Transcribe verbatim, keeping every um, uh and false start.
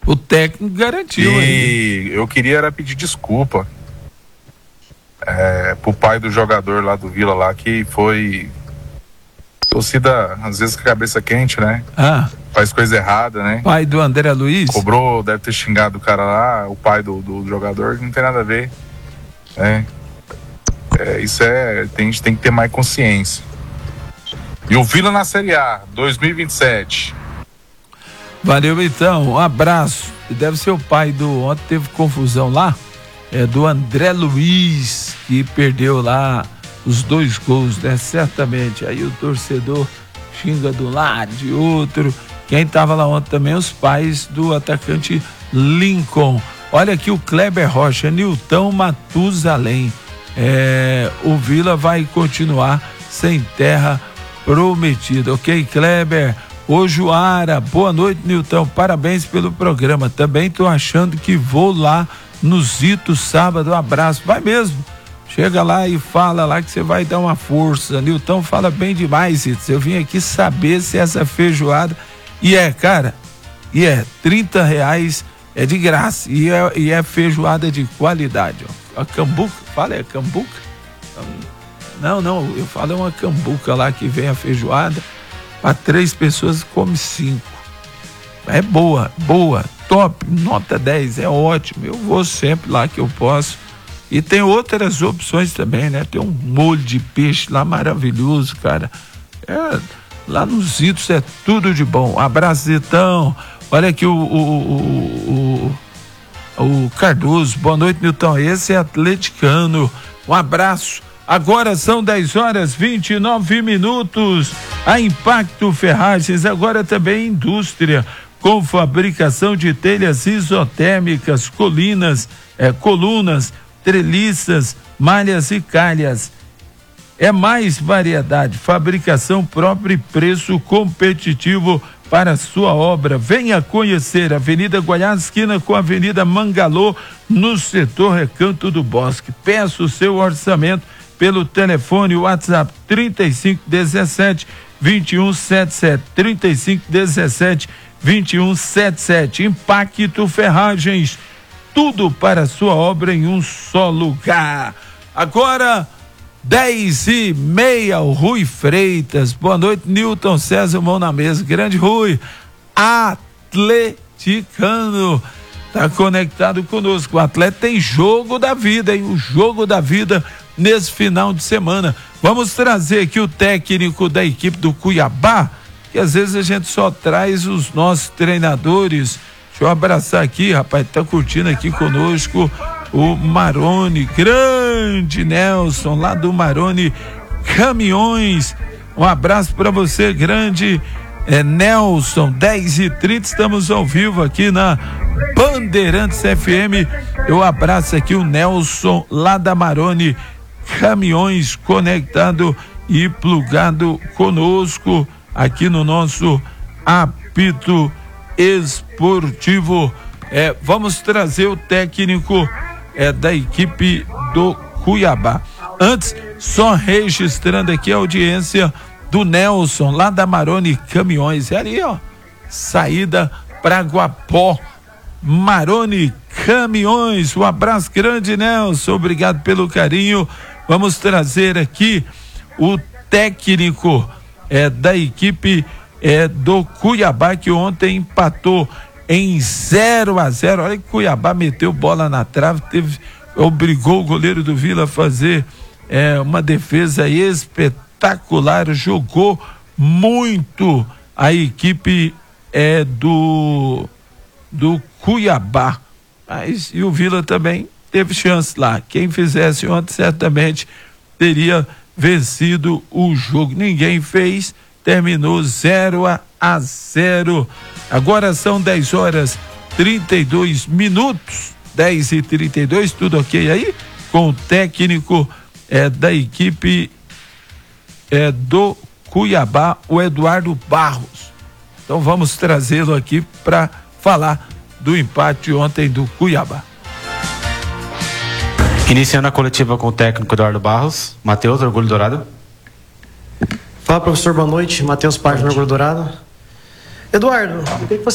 O técnico garantiu. E ainda. eu queria era pedir desculpa é, pro pai do jogador lá do Vila lá, que foi torcida, às vezes com a cabeça quente, né? Ah. Faz coisa errada, né? Pai do André Luiz? Cobrou, deve ter xingado o cara lá, o pai do, do jogador, não tem nada a ver. É, é, isso é, tem, a gente tem que ter mais consciência. E o Vila na Série A, dois mil e vinte e sete. Valeu, então, um abraço. Deve ser o pai do, ontem teve confusão lá, é do André Luiz, que perdeu lá os dois gols, né? Certamente, aí o torcedor xinga de um lado, de outro. Quem estava lá ontem também, os pais do atacante Lincoln. Olha aqui o Kleber Rocha, Nilton Matusalém. É, o Vila vai continuar sem terra prometida, ok, Kleber? Ô Joara, boa noite, Nilton, parabéns pelo programa. Também tô achando que vou lá no Zito sábado, um abraço. Vai mesmo, chega lá e fala lá que você vai dar uma força. Nilton fala bem demais, Zito. Eu vim aqui saber se essa feijoada, e é, cara, e é trinta reais, é de graça, e é, e é feijoada de qualidade, ó. A cambuca, fala, é cambuca? Não, não, eu falo é uma cambuca lá que vem a feijoada, para três pessoas come cinco. É boa, boa, top, nota dez, é ótimo. Eu vou sempre lá que eu posso. E tem outras opções também, né? Tem um molho de peixe lá maravilhoso, cara. É, lá nos Zitos é tudo de bom. Um abraço, Zitão. Olha aqui o, o, o, o, o Cardoso. Boa noite, Nilton. Esse é atleticano. Um abraço. Agora são dez horas e vinte e nove minutos. A Impacto Ferragens, agora também indústria, com fabricação de telhas isotérmicas, colinas, é, colunas, treliças, malhas e calhas. É mais variedade, fabricação própria e preço competitivo para sua obra. Venha conhecer a Avenida Goiás, esquina com a Avenida Mangalô, no setor Recanto do Bosque. Peça o seu orçamento pelo telefone WhatsApp trinta e cinco dezessete, vinte e um setenta e sete, trinta e cinco dezessete, vinte e um setenta e sete. Impacto Ferragens, tudo para a sua obra em um só lugar. Agora dez e meia, o Rui Freitas. Boa noite, Nilton César, mão na mesa. Grande Rui, atleticano, tá conectado conosco. O atleta tem jogo da vida, hein? O jogo da vida nesse final de semana. Vamos trazer aqui o técnico da equipe do Cuiabá, que às vezes a gente só traz os nossos treinadores. Deixa eu abraçar aqui, rapaz, tá curtindo aqui conosco o Maroni, grande Nelson, lá do Maroni Caminhões. Um abraço para você, grande é, Nelson. Dez e trinta, estamos ao vivo aqui na Bandeirantes F M. Eu abraço aqui o Nelson, lá da Maroni Caminhões, conectado e plugado conosco aqui no nosso apito esportivo. É, vamos trazer o técnico é, da equipe do Cuiabá. Antes, só registrando aqui a audiência do Nelson, lá da Maroni Caminhões. É ali, ó, saída para Guapó. Maroni Caminhões, um abraço grande, Nelson, obrigado pelo carinho. Vamos trazer aqui o técnico é, da equipe é, do Cuiabá, que ontem empatou em zero a zero. Olha que Cuiabá meteu bola na trave, teve, obrigou o goleiro do Vila a fazer é, uma defesa espetacular, jogou muito a equipe é, do do Cuiabá. Mas e o Vila também teve chance lá. Quem fizesse ontem certamente teria vencido o jogo. Ninguém fez, terminou zero a zero. Agora são dez horas e trinta e dois minutos. dez e trinta e dois, tudo ok aí? Com o técnico é, da equipe é, do Cuiabá, o Eduardo Barros. Então vamos trazê-lo aqui para falar do empate ontem do Cuiabá. Iniciando a coletiva com o técnico Eduardo Barros. Matheus, Orgulho Dourado. Fala, professor, boa noite. Matheus Paz, Orgulho Dourado. Eduardo, eu queria que você